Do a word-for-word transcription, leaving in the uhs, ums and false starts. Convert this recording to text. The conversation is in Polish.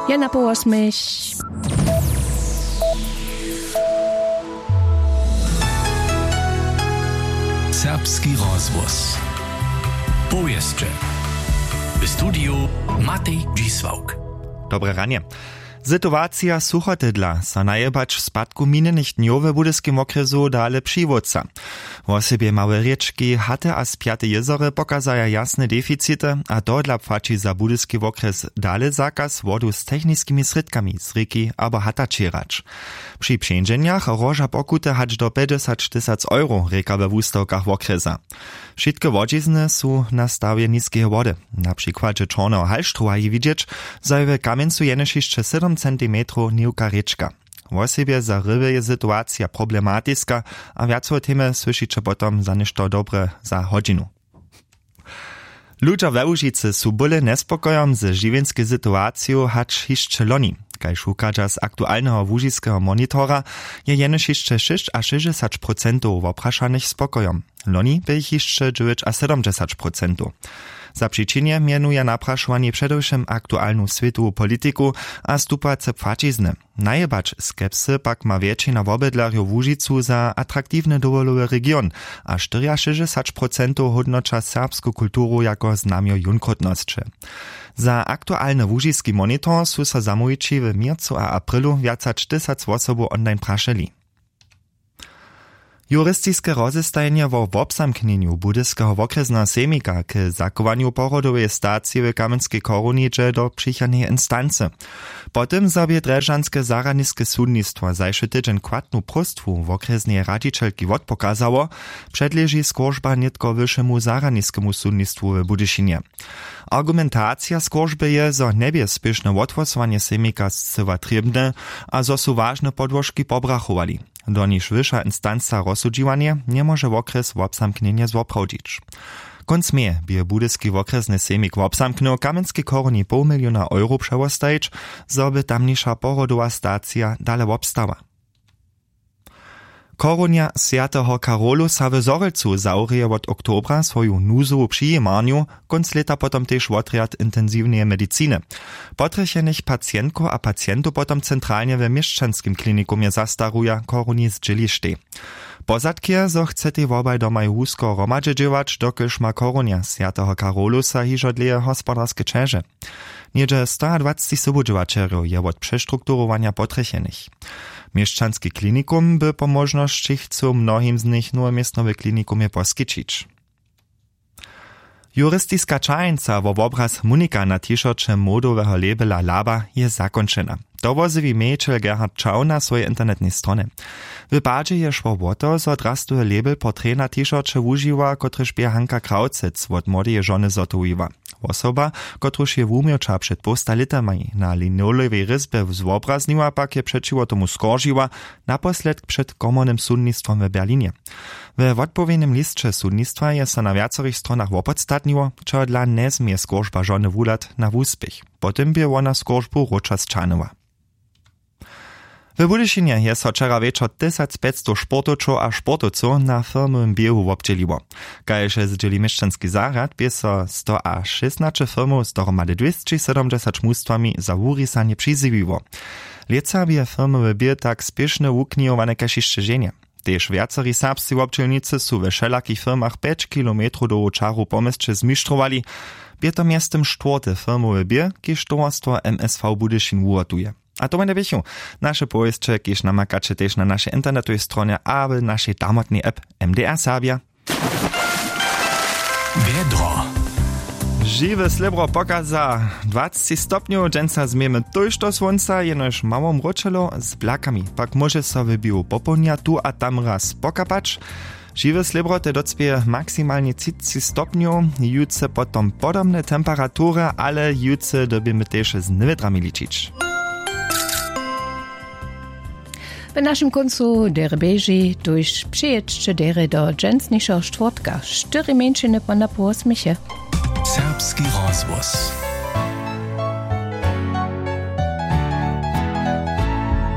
Jana po osmej. Serbski rozvoz. Powieszcze. W studiu Matej Dzisłauk. Dobre ranie. Sytuacja suchotydla sa najebać w spadku minionych dniów w budyskim okresu dale przywódca. W osobie małe rieczki, haty a spiate jezory pokazaja jasne deficity, a to dla płaci za budyski okres dale zakaz wodu z technickimi sredkami z rieki albo hata čierać. Przy przędzeniach roża pokute hać do pięćdziesiąt tysięcy euro, reka we wustawkach okresa. Wszystkie wodzizny są na stawie niskiej wody. Na przykładzie czarnego halsztruha je widzieć, że w Kamieńcu jenoś jeszcze siedem centimetrów niewka rieczka. W osobie za ryby je sytuacja problematyczna, a więcej o tym słyszycie potem za nešto dobre za godzinu. Ludzie we Łužicy su byle nespokojom z žiwienską sytuacją hacz jeszcze loni. Kaž ukaża z aktualnego łužiskiego monitora, je jenoś jeszcze sześć a sześćdziesiąt procent opraszanych spokojom. Loni by ich jeszcze dziewięć a siedemdziesiąt procent. Za przyczynie mianuje napraszowanie przedewším aktualną światową polityku a stupace płacizny. Najebacz skepsy pak ma więksina wobydlarjów Łužicu za atraktywny dowolowy region, a sześćdziesiąt procent hodnocza serbską kulturu jako znamio junkrotności. Za aktualny łužiski monitor su sa zamówici w miercu a aprilu wiacać tysiąc osób online praszeli. Juristiskie rozestajenie wo wobsamknieniu budyskiego okresnego semika k zakowaniu porodowej stacji w Kamieńskiej Korunicze do przychodnej instancy. Potem sobie dreżanskie zaradniskie sudnictwo zajszy tydzień kładnu prostwu w okresnej radzicielki odpokazało, przedleży skorzba nitko wyższemu zaradniskiemu sudnictwu w Budyszynie. Argumentacja skorzby je, zo nebie spieszne odwosowanie semika zcywa trybne, a zo su ważne podłożki pobrachowali. Do niż wyższa instanca rozsudziwanie nie może okres wobsamknienia zoprawdzić. Konc mie by budyski okresny semik wobsamknął Kamieńskiej Koruni pół miliona euro przewostajić, zoby tamniejsza porodowa stacja dale wobstała. Korunia Świętego Karolusa w Zorelcu zaurije od oktobra swoją nuzową przyjemaniu, konc leta potom też odriad intensywnej medycyny. Potrechenych pacjentków a pacjentów potom centralnie w mieszczanskim klinikumie zastaruje Koruni z Dźiliszty. Pozadkie, zo chcete wobaj domaj husko romadźedziewać, dokyż ma Korunia Świętego Karolusa hižodleje hospodarskie czerze. Niedzie sto dwadzieścia subodziewaczerów je od przestrukturowania potrechenych. Mieszczanski klinikum by po możności chcą mnohim z nich nowe miestnowe klinikumie poskyčić. Juristiska čajnica wo obraz Munika na t-shircie modowego labela Laba je zakończena. Dowozywi mejčel Gerhard Čau na swojej internetnej stronie. W badzie je szło o to, zo drastuje label portret na t-shircie užiwa, kotryż bie Hanka Kraucec od młodeje żony zotowiwa. Osoba, kotruž je wumiocza przed posta litami na linolewej ryzbie zwobrazniła, pak je przeciwo tomu skoržiła, naposled przed komornym sudnictwom w Berlinie. W odpowiednim listcze sudnictwa je sa na wiacerých stronach opodstatniło, čo dla nezmie skorzba żony wulat na wuspich. Potem by ona skorzbu ročas čanowa. W Budyszynie je so wczoraj wieczór tysiąc pięćset sportowców a sportowców na firmowym biegu obdzieliło. Kaž zdzieli mieszczanski zarad, by so sto a szesnaście firmów z dohromady dwieście siedemdziesiąt mustwami za wurisanie przyzywiło. Lieca by firmowy bieg tak spieszne wuknijowane kaž jeszcze żenie. Tež viacerí serbscy občelnicy sú ve všelakých firmach pięć kilometrów do čaru pomestče zmištrowali, by to miestem štvrté firmowe bieg, kiž towarstwo M S V Budyszyn uratuje. A to będzie wiecie, nasze pojeźdźcze, kiż namakacie też na naszej internetowej stronie, a w naszej damotnej app M D R Serbia. Biedro. Żywe slebro pokaza dwadzieścia stopniów, dżęca zmiemy tuż do słońca, jenoż mało mroczelo z blakami. Pak może sobie biło popołnia tu a tam raz pokapać. Żywe slebro te docpie maksymalnie trzydzieści stopniów, jutce potom podobne temperatury, ale jutce dobimy też z niewiadrami liczyć. W naszym końcu dere beži, tuž przyjedźcie dere do dżęsniejszego czwartka. Cztery mężczyzny po na półsmycie. Serbski rozvoz.